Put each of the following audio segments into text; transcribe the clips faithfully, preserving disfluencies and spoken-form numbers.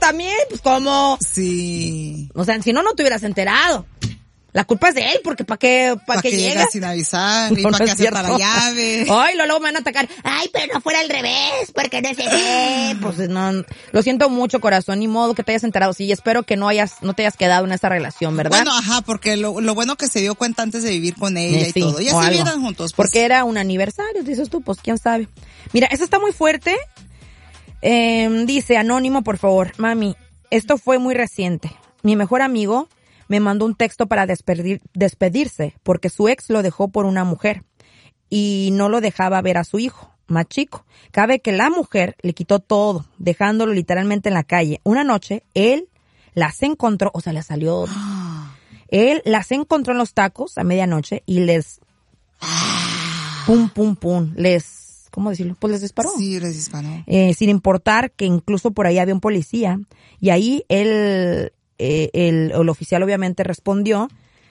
también, pues ¿cómo? Sí. O sea, si no, no te hubieras enterado. La culpa es de él, porque ¿para qué, para pa qué que llega? llegas sin avisar, No, y para no que es acepta cierto. la llave. Ay, luego, luego me van a atacar. Ay, pero no fuera al revés, porque no sé qué. Pues no, lo siento mucho, corazón, ni modo que te hayas enterado. Sí, espero que no hayas, no te hayas quedado en esa relación, ¿verdad? Bueno, ajá, porque lo, lo bueno que se dio cuenta antes de vivir con ella Eh, y sí, todo. Y o así algo. vieran juntos. Pues. Porque era un aniversario, dices tú, pues quién sabe. Mira, esa está muy fuerte. Eh, dice, anónimo, por favor, mami, esto fue muy reciente. Mi mejor amigo me mandó un texto para despedir, despedirse porque su ex lo dejó por una mujer y no lo dejaba ver a su hijo, más chico. Cabe que la mujer le quitó todo, dejándolo literalmente en la calle. Una noche, él las encontró, o sea, le salió... Él las encontró en los tacos a medianoche y les... Pum, pum, pum, les... ¿Cómo decirlo? Pues les disparó. Sí, les disparó. Eh, sin importar que incluso por ahí había un policía. Y ahí él... Eh, el, el oficial obviamente respondió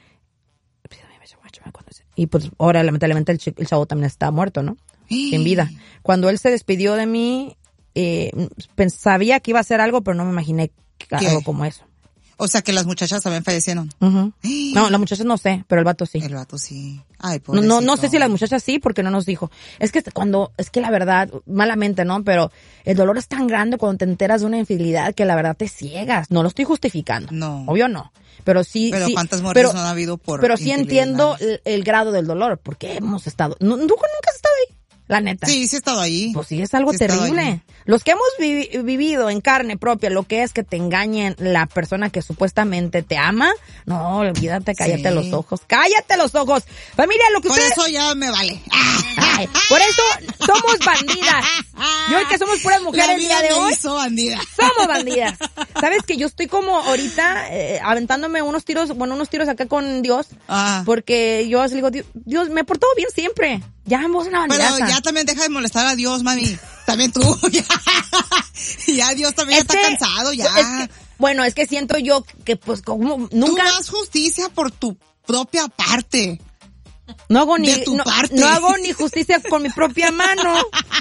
y pues ahora lamentablemente el, ch- el chavo también está muerto, ¿no? Sin vida. Cuando él se despidió de mí, eh, pens- sabía que iba a hacer algo, pero no me imaginé que ¿Qué? algo como eso. O sea que las muchachas también fallecieron. Uh-huh. No, las muchachas no sé, pero el vato sí. El vato sí. Ay, No, pobrecito. no, no sé si las muchachas sí, porque no nos dijo. Es que cuando, es que la verdad, malamente, ¿no? Pero el dolor es tan grande cuando te enteras de una infidelidad que la verdad te ciegas. No lo estoy justificando. No. Obvio no. Pero sí, Pero sí. ¿cuántas muertes pero, no ha habido por Pero sí entiendo infidelidades? el, el grado del dolor, porque hemos estado, no, nunca, nunca has estado ahí. La neta. Sí, sí he estado ahí. Pues sí, es algo Sí he estado terrible. ahí. Los que hemos vi- vivido en carne propia lo que es que te engañen la persona que supuestamente te ama, no, olvídate, cállate Sí. los ojos. ¡Cállate los ojos! Familia, lo que Por ustedes... eso ya me vale. Ay, por eso somos bandidas. Y hoy que somos puras mujeres La el vida día de me hoy, hizo bandida. somos bandidas. ¿Sabes que yo estoy como ahorita eh, aventándome unos tiros, bueno, unos tiros acá con Dios? Ah. Porque yo así le digo, Dios, Dios, me he portado bien siempre. Ya vamos una Pero bandidaza. ya también deja de molestar a Dios, mami. También tú, ya. Ya Dios también Es está que- cansado, ya. es que- bueno, es que siento yo que pues como Tú nunca haz justicia por tu propia parte. no hago ni de tu no, parte. no hago ni justicia con mi propia mano.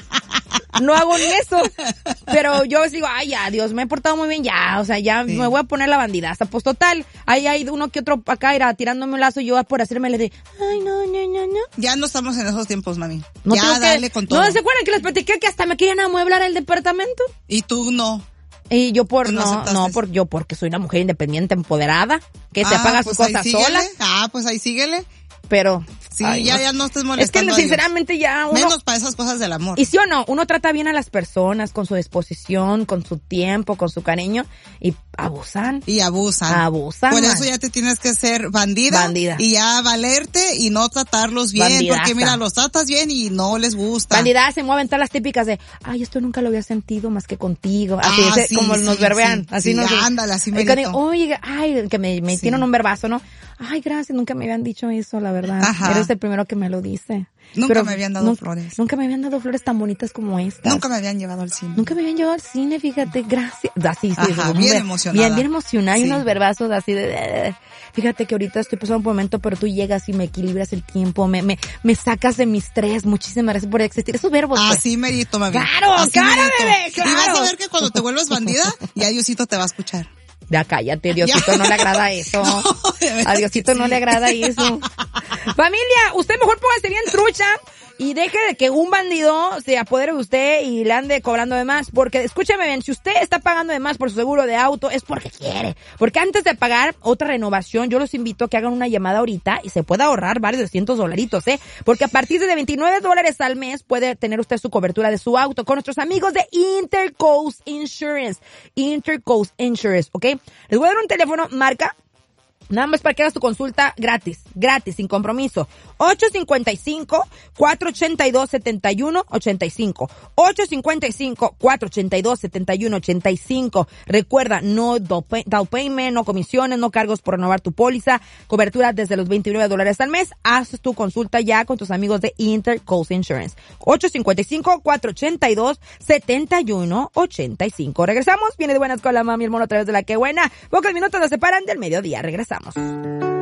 No hago ni eso. Pero yo digo, ay, ya, Dios, me he portado muy bien, ya, o sea, ya Sí. me voy a poner la bandidaza. Pues total, ahí hay uno que otro acá era tirándome un lazo y yo por hacerme le de, ay, no, no, no, no. Ya no estamos en esos tiempos, mami. No ya tengo que- dale con todo. ¿No se acuerdan que les platiqué que hasta me querían amueblar el departamento? Y tú no. Y yo por, ¿Tú no no, aceptaste? no, por, yo porque soy una mujer independiente, empoderada, que se Ah, paga pues sus ahí cosas síguele. sola, Ah, pues ahí síguele. pero... Sí, ay, ya, no. ya no estés Es que molestando a Dios. sinceramente ya uno... Menos para esas cosas del amor. Y sí o no, uno trata bien a las personas con su disposición, con su tiempo, con su cariño, y abusan. Y abusan. Abusan, Por man. eso ya te tienes que ser bandida. Bandida. Y ya valerte y no tratarlos bien. Bandidaza. Porque mira, los tratas bien y no les gusta. Bandida se mueven todas las típicas de, ay, esto nunca lo había sentido más que contigo. Así, Ah, ese- sí, como sí, nos verbean. sí, así sí, nos ándale, así Y merito. cuando digo, oye, ay, que me, me Sí. tienen un verbazo, ¿no? Ay, gracias, nunca me habían dicho eso, la verdad. Ajá. Eres el primero que me lo dice. Nunca me habían dado nunca- flores. Nunca me habían dado flores tan bonitas como estas. Nunca me habían llevado al cine. Nunca me habían llevado al cine, fíjate, gracias. Así, sí, Ajá, un bien ver- emocionada. Bien, bien emocionada. Hay Sí. unos verbazos así de... Fíjate que ahorita estoy pasando por un momento, pero tú llegas y me equilibras el tiempo, me, me, me sacas de mi estrés. Muchísimas gracias por existir. Esos verbos, pues. Así merito, mami. Claro, Así claro, merito. bebé, claro. Y vas a ver que cuando te vuelvas bandida, ya Diosito te va a escuchar. Ya cállate, Diosito no le agrada eso. No, de verdad A Diosito que no sí. le agrada eso. Familia, usted mejor póngase bien trucha y deje de que un bandido se apodere de usted y le ande cobrando de más. Porque, escúcheme bien, si usted está pagando de más por su seguro de auto, es porque quiere. Porque antes de pagar otra renovación, yo los invito a que hagan una llamada ahorita y se pueda ahorrar varios de cientos dolaritos, ¿eh? Porque a partir de veintinueve dólares al mes puede tener usted su cobertura de su auto con nuestros amigos de Intercoast Insurance. Intercoast Insurance, ¿ok? Les voy a dar un teléfono, marca... Nada más para que hagas tu consulta gratis, gratis, sin compromiso. ocho cinco cinco, cuatro ocho dos, siete uno ocho cinco. ocho cinco cinco, cuatro ocho dos, siete uno ocho cinco. Recuerda, no down payment, no comisiones, no cargos por renovar tu póliza. Cobertura desde los veintinueve dólares al mes. Haz tu consulta ya con tus amigos de Intercoast Insurance. ocho cinco cinco, cuatro ocho dos, siete uno ocho cinco. Regresamos. Viene de buenas con la mami, el mono a través de la que buena. Pocos minutos nos separan del mediodía. Regresamos.